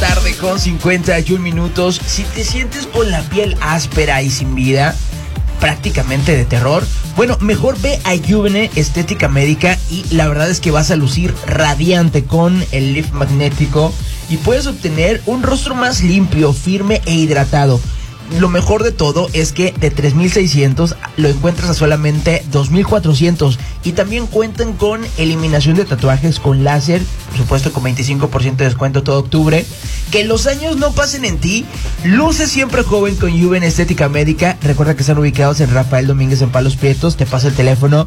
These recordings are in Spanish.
tarde con 51 minutos. Si te sientes con la piel áspera y sin vida, prácticamente de terror, bueno, mejor ve a Juvene Estética Médica y la verdad es que vas a lucir radiante con el lift magnético y puedes obtener un rostro más limpio, firme e hidratado. Lo mejor de todo es que de 3,600 lo encuentras a solamente 2,400 y también cuentan con eliminación de tatuajes con láser, por supuesto con 25% de descuento todo octubre. Que los años no pasen en ti, luce siempre joven con Juvene Estética Médica. Recuerda que están ubicados en Rafael Domínguez en Palos Prietos. Te paso el teléfono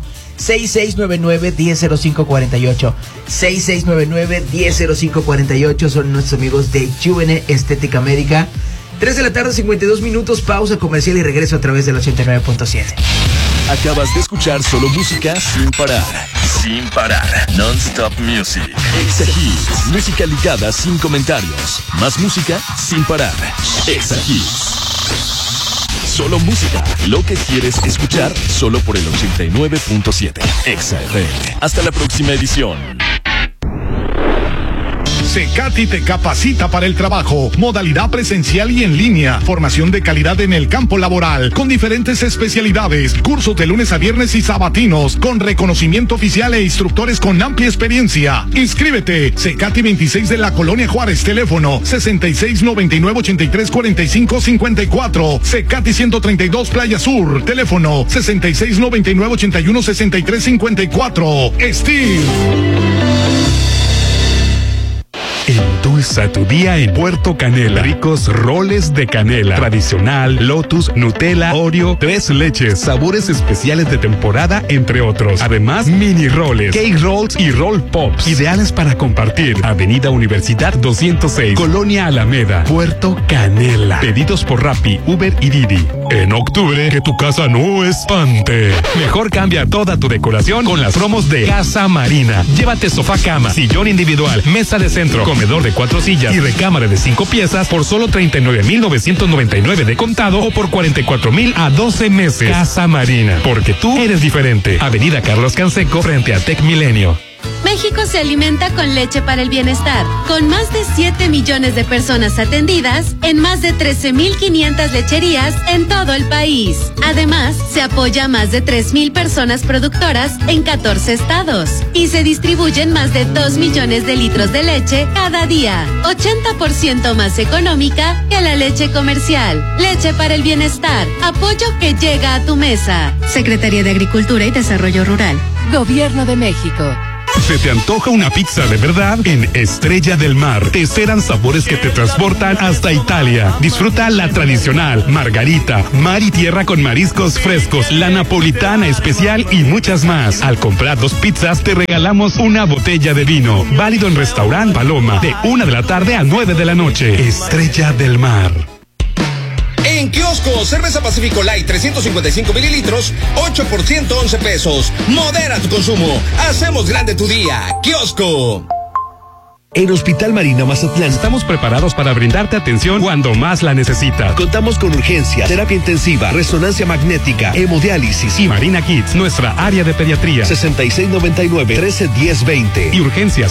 6699-100548. 6699-100548 son nuestros amigos de Juvene Estética Médica. 3 de la tarde, 52 minutos, pausa comercial y regreso a través del 89.7. Acabas de escuchar solo música sin parar. Sin parar. Non-stop music. Exa Hits. Música ligada sin comentarios. Más música sin parar. Exa Hits. Solo música. Lo que quieres escuchar solo por el 89.7. Exa FM. Hasta la próxima edición. Cecati te capacita para el trabajo, modalidad presencial y en línea, formación de calidad en el campo laboral, con diferentes especialidades, cursos de lunes a viernes y sabatinos, con reconocimiento oficial e instructores con amplia experiencia. Inscríbete, Cecati 26 de la Colonia Juárez, teléfono 6699-834554, Cecati 132 Playa Sur, teléfono 6699-816354. Steve. Endulza tu día en Puerto Canela. Ricos roles de canela. Tradicional, Lotus, Nutella, Oreo, 3 leches, sabores especiales de temporada, entre otros. Además, mini roles, cake rolls y roll pops. Ideales para compartir. Avenida Universidad 206, Colonia Alameda, Puerto Canela. Pedidos por Rappi, Uber y Didi. En octubre, que tu casa no espante. Mejor cambia toda tu decoración con las promos de Casa Marina. Llévate sofá cama, sillón individual, mesa de centro, comedor de 4 sillas y recámara de 5 piezas por solo 39,999 de contado o por 44,000 a 12 meses. Casa Marina, porque tú eres diferente. Avenida Carlos Canseco frente a Tec Milenio. México se alimenta con leche para el bienestar, con más de 7 millones de personas atendidas en más de 13,500 lecherías en todo el país. Además, se apoya a más de 3,000 personas productoras en 14 estados y se distribuyen más de 2 millones de litros de leche cada día, 80% más económica que la leche comercial. Leche para el bienestar, apoyo que llega a tu mesa. Secretaría de Agricultura y Desarrollo Rural, Gobierno de México. ¿Se te antoja una pizza de verdad? En Estrella del Mar te esperan sabores que te transportan hasta Italia. Disfruta la tradicional, margarita, mar y tierra con mariscos frescos, la napolitana especial y muchas más. Al comprar 2 pizzas te regalamos una botella de vino. Válido en Restaurant Paloma de 1 de la tarde a 9 de la noche. Estrella del Mar. En kiosco, cerveza Pacífico Light 355 mililitros, 8% 11 pesos. Modera tu consumo. Hacemos grande tu día. Kiosco. En Hospital Marina Mazatlán estamos preparados para brindarte atención cuando más la necesitas. Contamos con urgencia, terapia intensiva, resonancia magnética, hemodiálisis y Marina Kids, nuestra área de pediatría. 6699-131020 y urgencia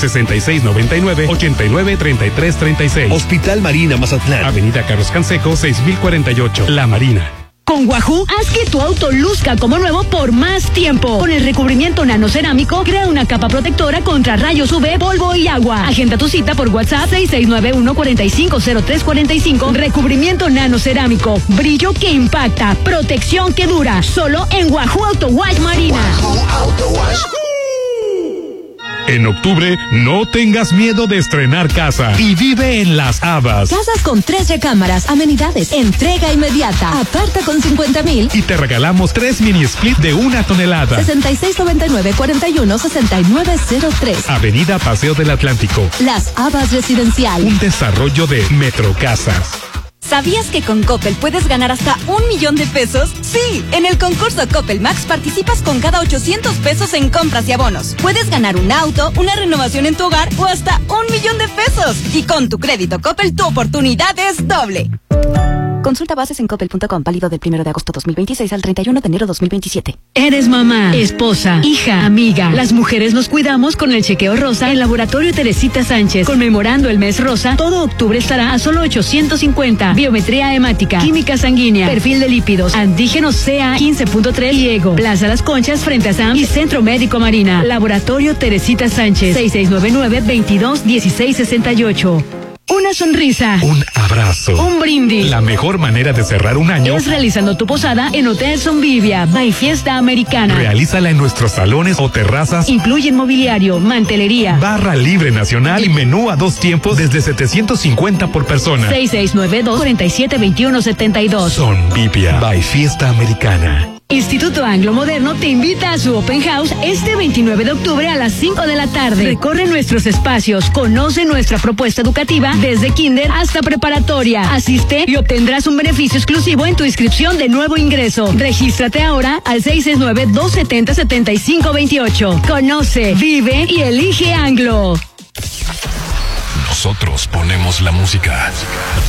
6699-893336. Hospital Marina Mazatlán. Avenida Carlos Canseco 6048, La Marina. Con Wahoo, haz que tu auto luzca como nuevo por más tiempo. Con el recubrimiento nanocerámico, crea una capa protectora contra rayos UV, polvo y agua. Agenda tu cita por WhatsApp 6691-450345. Recubrimiento nanocerámico, brillo que impacta, protección que dura. Solo en Wahoo Auto Wash Marina. Wahoo Auto Wash. En octubre, no tengas miedo de estrenar casa y vive en Las Habas. Casas con 3 recámaras, amenidades, entrega inmediata. Aparta con 50,000 y te regalamos 3 mini split de 1 tonelada. 6699-416903. Avenida Paseo del Atlántico. Las Habas Residencial. Un desarrollo de Metrocasas. ¿Sabías que con Coppel puedes ganar hasta 1,000,000 de pesos? Sí, en el concurso Coppel Max participas con cada 800 pesos en compras y abonos. Puedes ganar un auto, una renovación en tu hogar o hasta 1,000,000 de pesos. Y con tu crédito Coppel tu oportunidad es doble. Consulta bases en coppel.com, válido del 1 de agosto 2026 al 31 de enero 2027. Eres mamá, esposa, hija, amiga. Las mujeres nos cuidamos con el chequeo rosa en Laboratorio Teresita Sánchez. Conmemorando el mes rosa, todo octubre estará a solo 850. Biometría hemática, química sanguínea, perfil de lípidos, antígenos CA 15.3 y ego. Plaza Las Conchas frente a SAM y Centro Médico Marina. Laboratorio Teresita Sánchez, 6699-221668. Una sonrisa, un abrazo, un brindis. La mejor manera de cerrar un año es realizando tu posada en Hotel Zonvivia by Fiesta Americana. Realízala en nuestros salones o terrazas. Incluyen mobiliario, mantelería, barra libre nacional y menú a 2 tiempos desde 750 por persona. 6692-472172. Zonvivia by Fiesta Americana. Instituto Anglo Moderno te invita a su Open House este 29 de octubre a las 5 de la tarde. Recorre nuestros espacios, conoce nuestra propuesta educativa desde kinder hasta preparatoria. Asiste y obtendrás un beneficio exclusivo en tu inscripción de nuevo ingreso. Regístrate ahora al 669-270-7528. Conoce, vive y elige Anglo. Nosotros ponemos la música.